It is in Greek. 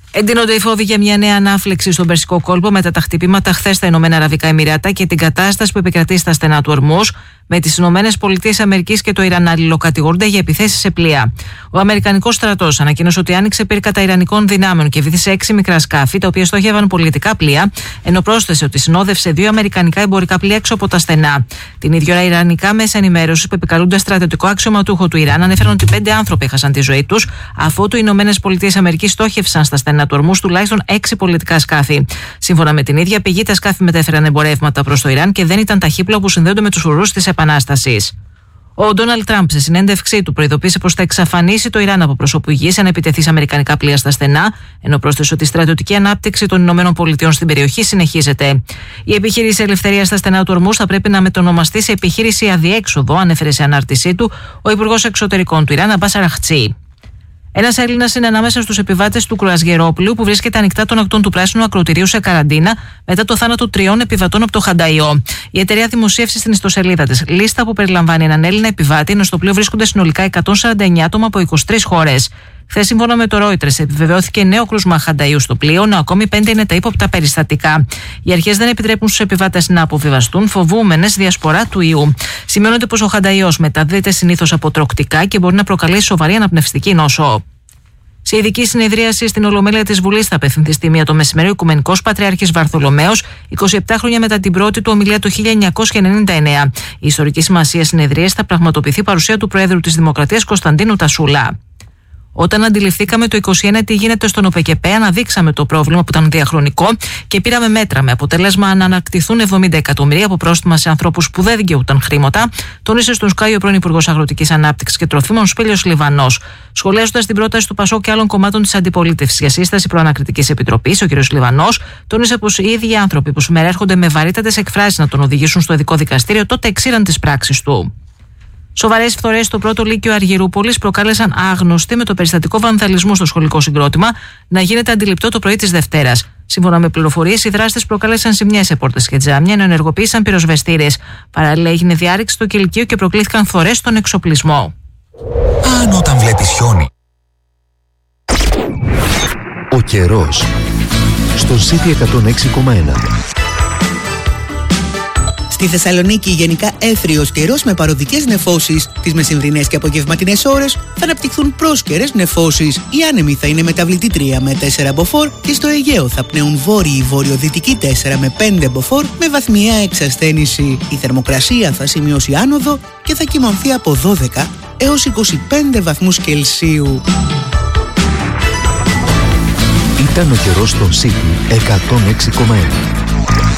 Εντείνονται οι φόβοι για μια νέα ανάφλεξη στον Περσικό κόλπο μετά τα χτυπήματα χθες στα Ηνωμένα Αραβικά Εμιράτα και την κατάσταση που επικρατεί στα στενά του Ορμούζ, με τις ΗΠΑ και το Ιράν να αλληλοκατηγορούνται για επιθέσεις σε πλοία. Ο Αμερικανικός στρατός ανακοίνωσε ότι άνοιξε πυρ κατά Ιρανικών δυνάμεων και βύθισε 6 μικρά σκάφη, τα οποία στόχευαν πολιτικά πλοία, ενώ πρόσθεσε ότι συνόδευσε 2 αμερικανικά εμπορικά πλοία έξω από τα στενά. Την ίδια ώρα, ιρανικά μέσα ενημέρωσης που επικαλούνται στρατιωτικό αξιωματούχο του Ιράν ανέφεραν ότι 5 άνθρωποι έχασαν τη ζωή τους, αφότου οι ΗΠΑ στόχευσαν στα στενά του Ορμούζ τουλάχιστον 6 πολιτικά σκάφη. Σύμφωνα με την ίδια πηγή, τα σκάφη μετέφεραν εμπορεύματα προς το Ιράν και δεν ήταν ταχύπλοα που συνδέονται με τους ουρούς της Επανάστασης. Ο Ντόναλντ Τραμπ, σε συνέντευξή του, προειδοποίησε πως θα εξαφανίσει το Ιράν από προσώπου γης αν επιτεθεί σε αμερικανικά πλοία στα στενά, ενώ πρόσθεσε ότι η στρατιωτική ανάπτυξη των ΗΠΑ στην περιοχή συνεχίζεται. Η επιχείρηση ελευθερίας στα στενά του Ορμούζ θα πρέπει να μετονομαστεί σε επιχείρηση αδιέξοδο, ανέφερε σε ανάρτησή του ο Υπουργός Εξωτερικών του Ιράν, Αμπάς Αραχτσί. Ένας Έλληνας είναι ανάμεσα στους επιβάτες του κρουαζιερόπλοιου που βρίσκεται ανοιχτά των ακτών του πράσινου ακρωτηρίου σε καραντίνα μετά το θάνατο 3 επιβατών από το Χανταϊό. Η εταιρεία δημοσίευσε στην ιστοσελίδα της λίστα που περιλαμβάνει έναν Έλληνα επιβάτη, ενώ στο πλοίο βρίσκονται συνολικά 149 άτομα από 23 χώρες. Χθες, σύμφωνα με το Reuters, επιβεβαιώθηκε νέο κρούσμα Χανταϊού στο πλοίο, ενώ ακόμη 5 είναι τα ύποπτα περιστατικά. Οι αρχές δεν επιτρέπουν στους επιβάτες να αποβιβαστούν, φοβούμενες διασπορά του ιού. Σημειώνεται πως ο Χανταϊός μεταδίδεται συνήθως από τροκτικά και μπορεί να προκαλέσει σοβαρή αναπνευστική νόσο. Σε ειδική συνεδρίαση στην Ολομέλεια της Βουλής θα απευθυνθεί στη 1 το μεσημέρι ο Οικουμενικός Πατριάρχης Βαρθολομαίος, 27 χρόνια μετά την πρώτη του ομιλία το 1999. Η ιστορική σημασία συνεδρίας θα πραγματοποιηθεί παρουσία του Προέδρου της Δημοκρατίας Κωνσταντίνου Τασούλα. Όταν αντιληφθήκαμε το 2021 τι γίνεται στον ΟΠΕΚΕΠΕ, αναδείξαμε το πρόβλημα που ήταν διαχρονικό και πήραμε μέτρα με αποτέλεσμα να ανακτηθούν 70 εκατομμύρια από πρόστιμα σε ανθρώπους που δεν δικαιούταν χρήματα, τόνισε στον Sky ο πρώην Υπουργός Αγροτικής Ανάπτυξης και Τροφίμων Σπήλιος Λιβανός. Σχολιάζοντας την πρόταση του ΠΑΣΟΚ και άλλων κομμάτων της αντιπολίτευσης για σύσταση προανακριτικής επιτροπής, ο κ. Λιβανός τόνισε πως οι ίδιοι άνθρωποι που συμμερέρχονται με βαρύτατες εκφράσεις να τον οδηγήσουν στο ειδικό δικαστήριο τότε εξήραν τις πράξεις του. Σοβαρές φθορές στο πρώτο λύκειο Αργυρούπολης προκάλεσαν άγνωστοι με το περιστατικό βανδαλισμού στο σχολικό συγκρότημα να γίνεται αντιληπτό το πρωί της Δευτέρας. Σύμφωνα με πληροφορίες, οι δράστες προκάλεσαν ζημιές σε πόρτες και τζάμια, ενώ ενεργοποίησαν πυροσβεστήρες. Παράλληλα, έγινε διάρρηξη στο κηλικείο και προκλήθηκαν φθορές στον εξοπλισμό. Αν όταν βλέπεις χιόνι. Ο καιρός στον City 106,1. Στη Θεσσαλονίκη γενικά έθριος καιρός με παροδικές νεφώσεις. Τις μεσημβρινές και απογευματινές ώρες θα αναπτυχθούν πρόσκαιρες νεφώσεις. Οι άνεμοι θα είναι μεταβλητή 3 με 4 μποφόρ και στο Αιγαίο θα πνέουν βόρειοι βορειοδυτικοί 4 με 5 μποφόρ με βαθμιαία εξασθένηση. Η θερμοκρασία θα σημειώσει άνοδο και θα κυμανθεί από 12 έως 25 βαθμούς Κελσίου. Ήταν ο καιρός στον City 106,1.